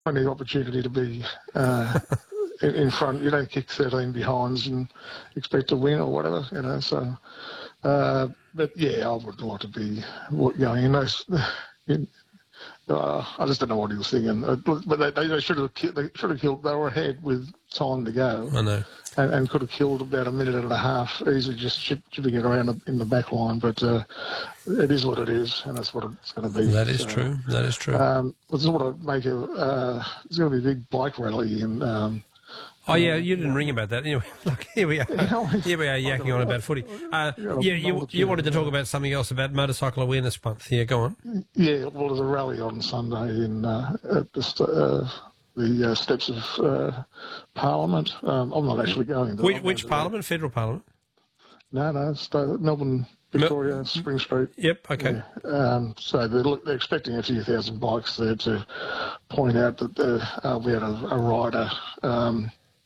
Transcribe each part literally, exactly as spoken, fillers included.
plenty of opportunity to be uh, in, in front. You don't kick thirteen behinds and expect to win or whatever, you know. So, uh, but yeah, I would like to be going in those. In, uh, I just don't know what he was thinking, uh, but they, they should have they should have killed. They were ahead with time to go. I know. And, and could have killed about a minute and a half easily, just chipping it around in the back line. But uh, it is what it is, and that's what it's going to be. That is so, true. That is true. Um, I just want to make a. Uh, there's going to be a big bike rally in. Um, oh yeah, you didn't ring about that. Anyway, look, here we are. Here we are yakking on about footy. Uh, yeah, you you wanted to talk about something else about Motorcycle Awareness Month. Yeah, go on. Yeah, well, there's a rally on Sunday in uh, at the. Uh, the uh, steps of uh, Parliament. Um, I'm not actually going. Which, which Parliament? Federal Parliament? No, no, it's uh, Melbourne, Victoria, Mel- Spring Street. Yep, okay. Yeah. Um, so they're, they're expecting a few thousand bikes there to point out that uh, we had a, a rider um,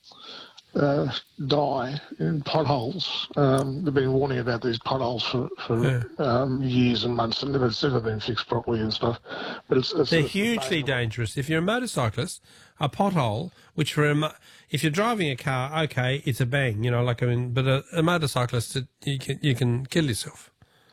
uh, die in potholes. Um, they've been warning about these potholes for, for yeah. um, years and months, and never, it's never been fixed properly and stuff. But it's, it's They're it's hugely dangerous. If you're a motorcyclist, a pothole, which for a, if you're driving a car, okay, it's a bang, you know, like I mean, but a, a motorcyclist, it, you can you can kill yourself.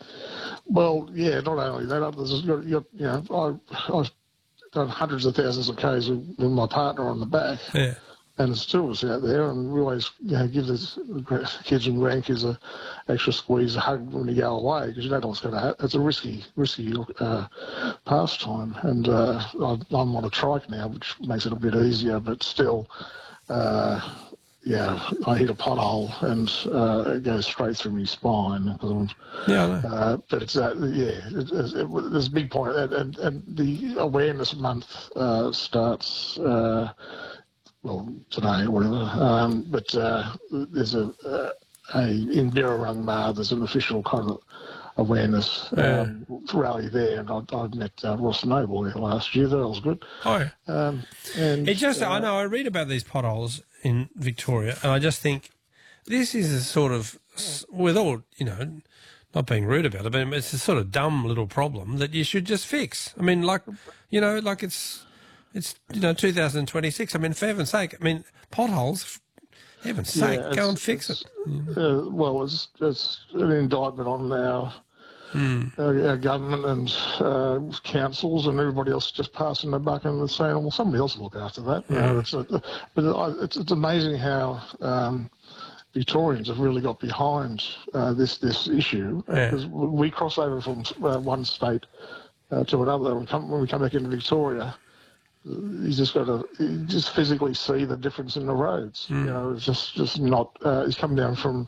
Well, yeah, not only that, there's, you know, I, I've done hundreds of thousands of Ks with, with my partner on the back. Yeah. And there's two of us out there, and we always, you know, give the kids and grandkids a extra squeeze, a hug when you go away, because you don't know what's going to happen. It's a risky, risky uh, pastime. And uh, I'm on a trike now, which makes it a bit easier, but still, uh, yeah, I hit a pothole and uh, it goes straight through my spine. Yeah, I know. Uh, but it's, uh, yeah, it, it, it, there's a big point. And, and, and the Awareness Month uh, starts... Uh, well, today or whatever, um, but uh, there's a, uh, a in Birrarung Ma, there's an official kind of awareness um, yeah. rally there, and I, I met uh, Ross Noble there last year. That was good. Oh, yeah. Um, and it just, uh, I know, I read about these potholes in Victoria, and I just think this is a sort of, with all, you know, not being rude about it, but it's a sort of dumb little problem that you should just fix. I mean, like, you know, like it's, It's, you know, two thousand twenty-six. I mean, for heaven's sake, I mean, potholes, for heaven's sake, yeah, go and fix it. Uh, well, it's, it's an indictment on our, mm. our, our government and uh, councils and everybody else just passing the buck and saying, well, somebody else will look after that. You know, it's a, but it's, it's amazing how um, Victorians have really got behind uh, this, this issue, because yeah. we cross over from uh, one state uh, to another. When we, come, when we come back into Victoria, you just got to you just physically see the difference in the roads. Mm. You know, it's just just not. Uh, he's come down from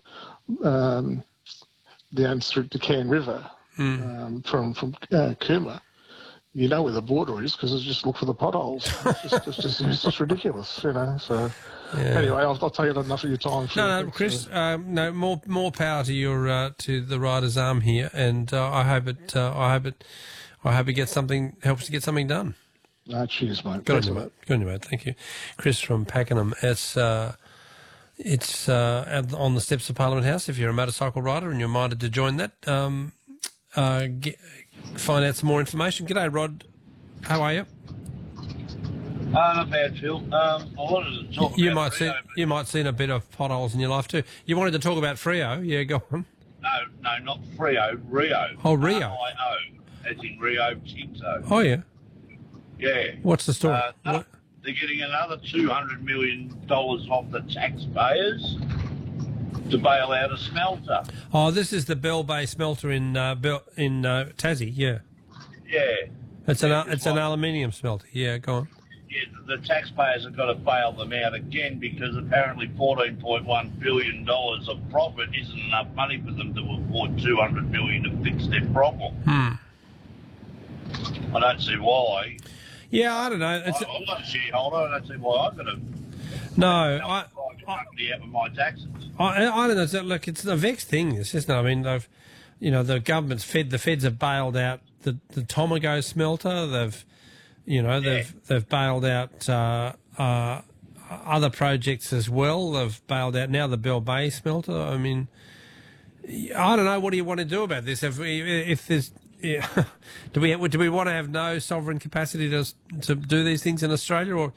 um, down through the Cairn River mm. um, from from uh, Cooma. You know where the border is because it's just look for the potholes. It's just, it's just, it's just ridiculous, you know. So yeah. anyway, I'll, I'll take enough of your time. No, no, Chris. So. Um, no, more more power to your uh, to the Riders' Arm here, and uh, I hope it. Uh, I hope it. I hope it gets something helps to get something done. No, cheers, mate. Good on you, mate. Good on you, mate. Thank you. Chris from Pakenham. It's, uh, it's uh, on the steps of Parliament House. If you're a motorcycle rider and you're minded to join that, um, uh, get, find out some more information. G'day, Rod. How are you? Uh, not bad, Phil. Um, I wanted to talk you about might see, You might see a bit of potholes in your life too. You wanted to talk about Freo. Yeah, go on. No, no, not Freo. Rio. Oh, Rio. R I O, as in Rio Tinto. Oh, yeah. Yeah. What's the story? Uh, no, what? They're getting another two hundred million dollars off the taxpayers to bail out a smelter. Oh, this is the Bell Bay smelter in uh, Bell, in uh, Tassie, yeah. Yeah. It's an yeah, it's an aluminium smelter. Yeah, go on. Yeah, the taxpayers have got to bail them out again because apparently fourteen point one billion dollars of profit isn't enough money for them to afford two hundred million dollars to fix their problem. Hmm. I don't see why. Yeah, I don't know. It's, I, I'm not a shareholder. I don't see why I've got to. No, I. I out with my taxes. I, I don't know. It's, look, it's a vexed thing. This isn't it? I mean, they've, you know, the government's fed. The feds have bailed out the the Tomago smelter. They've, you know, they've yeah. they've bailed out uh, uh, other projects as well. They've bailed out now the Bell Bay smelter. I mean, I don't know. What do you want to do about this? If if there's Yeah. do we do we want to have no sovereign capacity to to do these things in Australia, or